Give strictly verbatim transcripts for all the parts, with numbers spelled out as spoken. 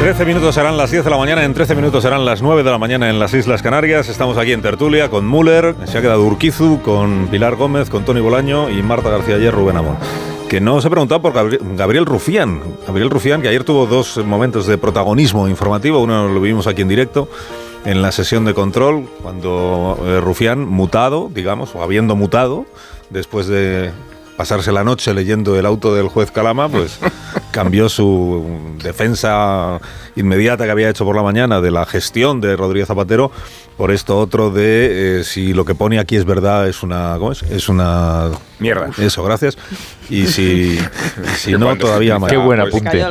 trece minutos serán las diez de la mañana, en trece minutos serán las nueve de la mañana en las Islas Canarias. Estamos aquí en tertulia con Müller, se ha quedado Urquizu, con Pilar Gómez, con Tony Bolaño y Marta García Ayer, Rubén Amón. Que no os he preguntado por Gabriel, Gabriel Rufián. Gabriel Rufián, que ayer tuvo dos momentos de protagonismo informativo. Uno lo vivimos aquí en directo, en la sesión de control, cuando eh, Rufián, mutado, digamos, o habiendo mutado, después de pasarse la noche leyendo el auto del juez Calama, pues cambió su defensa inmediata que había hecho por la mañana de la gestión de Rodríguez Zapatero por esto otro de eh, si lo que pone aquí es verdad, es una ¿cómo es? Es una mierda. Eso, gracias. Y si, si no, todavía más. Qué buen apunte.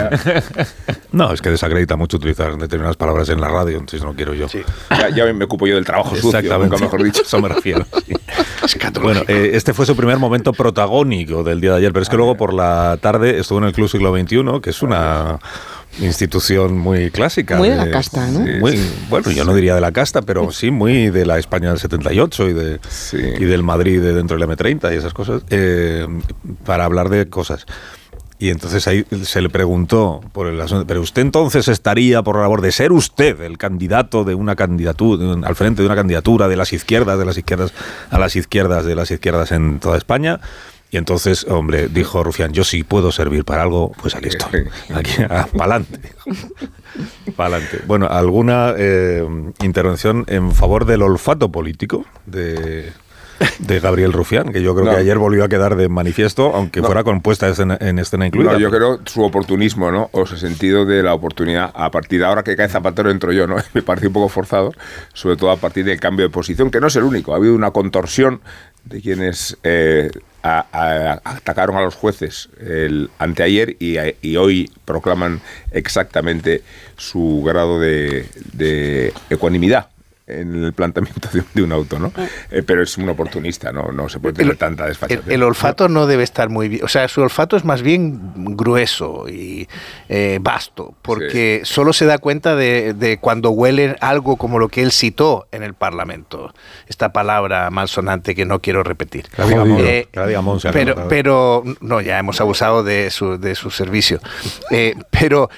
No, es que desacredita mucho utilizar determinadas palabras en la radio, entonces no quiero yo. Sí. Ya, ya me ocupo yo del trabajo sucio, nunca mejor dicho. Eso me refiero. Sí. Bueno, eh, este fue su primer momento protagónico del día de ayer, pero es que luego por la tarde estuvo en el Club Siglo veintiuno, que es una institución muy clásica. Muy de la casta, ¿no? Sí, muy, bueno, yo no diría de la casta, pero sí muy de la España del setenta y ocho y, de, sí. y del Madrid de dentro del eme treinta y esas cosas, eh, para hablar de cosas. Y entonces ahí se le preguntó por el asunto, pero usted entonces estaría por la labor de ser usted el candidato de una candidatura, al frente de una candidatura de las izquierdas, de las izquierdas a las izquierdas, de las izquierdas en toda España. Y entonces, hombre, dijo Rufián, yo sí puedo servir para algo, pues aquí estoy, aquí, pa'lante, pa'lante. Bueno, ¿alguna eh, intervención en favor del olfato político de... de Gabriel Rufián, que yo creo no. que ayer volvió a quedar de manifiesto, aunque no. fuera con puesta escena, en escena incluida? No, yo creo su oportunismo, ¿no? O su sentido de la oportunidad. A partir de ahora que cae Zapatero entro yo, ¿no? Me parece un poco forzado, sobre todo a partir del cambio de posición, que no es el único. Ha habido una contorsión de quienes eh, a, a, atacaron a los jueces el anteayer y, a, y hoy proclaman exactamente su grado de, de ecuanimidad en el planteamiento de un, de un auto, ¿no? Eh, pero es un oportunista, ¿no? No se puede tener el, tanta desfachatez. El, el olfato no debe estar muy bien, o sea, su olfato es más bien grueso y eh, vasto, porque sí. solo se da cuenta de, de cuando huele algo como lo que él citó en el Parlamento, esta palabra malsonante que no quiero repetir. Que la diga Mon, eh, que la diga Mon, pero, pero, no, ya hemos abusado de su, de su servicio. Eh, pero